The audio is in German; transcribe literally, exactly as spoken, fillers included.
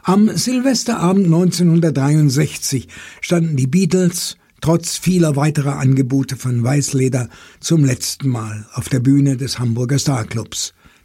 Am Silvesterabend neunzehnhundertdreiundsechzig standen die Beatles trotz vieler weiterer Angebote von Weißleder zum letzten Mal auf der Bühne des Hamburger Starclubs.